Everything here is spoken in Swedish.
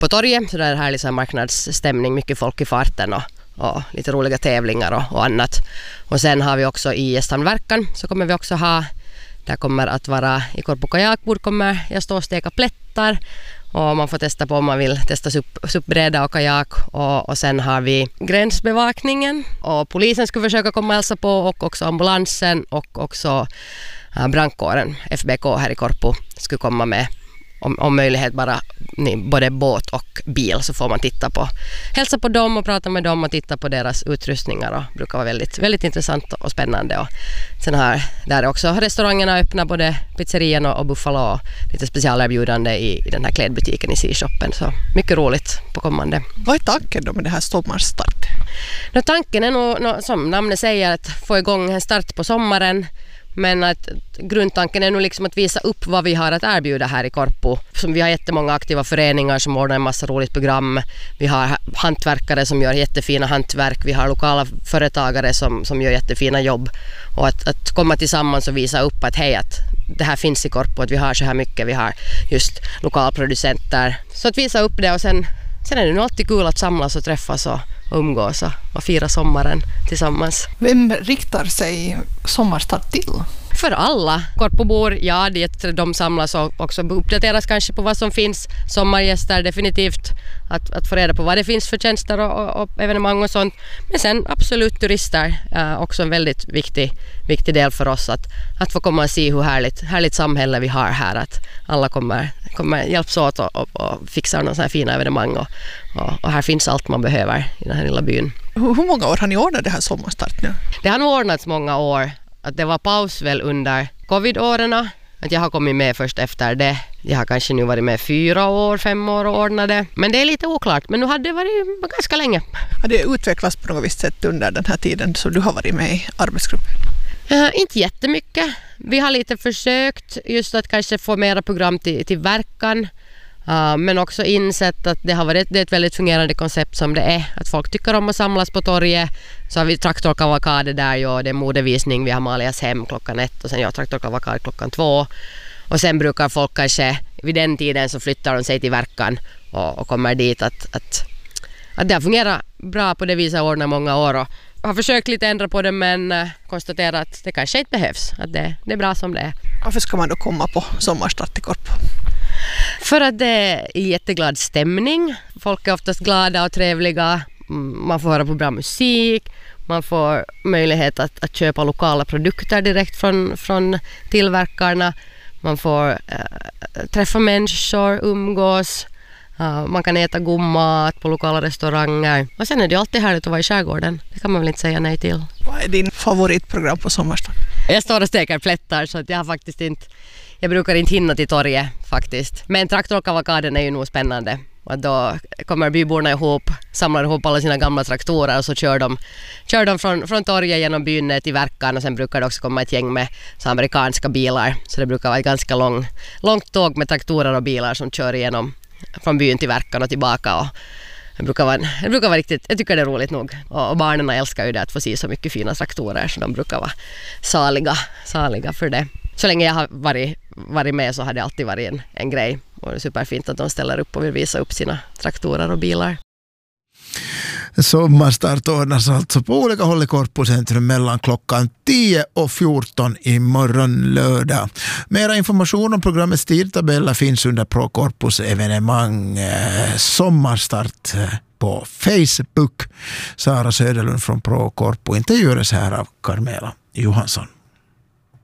på torget. Så det är härlig så här marknadsstämning, mycket folk i farten och lite roliga tävlingar och annat. Och sen har vi också i Gästhamnverkan så kommer vi också ha, där kommer att vara i Korpo kajakbord kommer jag stå och steka plättar. Och man får testa på om man vill testa SUP-bräda och kajak. Och sen har vi gränsbevakningen. Och polisen skulle försöka komma och hälsa på. Och också ambulansen och också brandkåren, FBK här i Korpo, skulle komma med om möjlighet bara både båt och bil, så får man hälsa på dem och prata med dem och titta på deras utrustningar, och brukar vara väldigt, väldigt intressant och spännande. Och sen där är också restaurangerna öppna, både pizzerian och Buffalo, och lite specialerbjudande i den här klädbutiken i Seashoppen, så mycket roligt på kommande. Vad är tanken då med det här sommarstart? Tanken är nog, som namnet säger, att få igång en start på sommaren. Men att grundtanken är nog liksom att visa upp vad vi har att erbjuda här i Korpo. Vi har jättemånga aktiva föreningar som ordnar en massa roligt program. Vi har hantverkare som gör jättefina hantverk. Vi har lokala företagare som gör jättefina jobb. Och att komma tillsammans och visa upp att hej, att det här finns i Korpo, att vi har så här mycket. Vi har just lokalproducenter. Så att visa upp det, och sen är det nog alltid kul att samlas och träffas och umgås och fira sommaren tillsammans. Vem riktar sig sommarstart till? För alla. Korpobor, ja, de samlas och också uppdateras kanske på vad som finns. Sommargäster, definitivt att få reda på vad det finns för tjänster och evenemang och sånt. Men sen absolut turister, också en väldigt viktig del för oss att få komma och se hur härligt samhälle vi har här. Att alla kommer hjälps åt och fixar några sådana här fina evenemang. Och här finns allt man behöver i den här lilla byn. Hur många år har ni ordnat det här sommarstart nu? Det har nog ordnats många år. Att det var paus väl under covid-åren. Att jag har kommit med först efter det. Jag har kanske nu varit med 5 år och ordnade. Men det är lite oklart. Men nu hade det varit ganska länge. Har det utvecklats på något visst sätt under den här tiden så du har varit med i arbetsgruppen? Inte jättemycket. Vi har lite försökt just att kanske få mera program till verkan. Men också insett att det är ett väldigt fungerande koncept som det är. Att folk tycker om att samlas på torget. Så har vi traktorkavalkade där, och det är modevisning. Vi har Malias hem 1:00 och sen traktorkavalkad 2:00. Och sen brukar folk kanske, vid den tiden så flyttar de sig till verkan och kommer dit. Att det har fungerat bra på det viset ordna många år. Och har försökt lite ändra på det, men konstaterat att det kanske inte behövs. Att det är bra som det är. Varför ska man då komma på sommarstart i Korpo? För att det är jätteglad stämning. Folk är oftast glada och trevliga. Man får höra på bra musik. Man får möjlighet att köpa lokala produkter direkt från tillverkarna. Man får träffa människor, umgås. Man kan äta god mat på lokala restauranger. Och sen är det alltid härligt att vara i skärgården. Det kan man väl inte säga nej till. Vad är din favoritprogram på sommarstart? Jag står och steker plättar, så att jag har faktiskt inte... Jag brukar inte hinna till torget faktiskt. Men traktorkavalkaden är ju nog spännande. Och då kommer byborna samlar ihop alla sina gamla traktorer, och så kör de från torget genom byn till verkan. Och sen brukar det också komma ett gäng med amerikanska bilar. Så det brukar vara ett ganska långt tåg med traktorer och bilar som kör igenom från byn till verkan och tillbaka. Och det brukar vara riktigt, jag tycker det är roligt nog. Och barnen älskar ju det, att få se så mycket fina traktorer, så de brukar vara saliga för det. Så länge jag har varit med så har det alltid varit en grej. Och det är superfint att de ställer upp och vill visa upp sina traktorer och bilar. Sommarstart ordnas alltså på olika håll i Korpocentrum mellan klockan 10 och 14 imorgon lördag. Mera information om programmets tidtabeller finns under Pro Korpos evenemang Sommarstart på Facebook. Sara Söderlund från Pro Korpo intervjuades här av Carmela Johansson.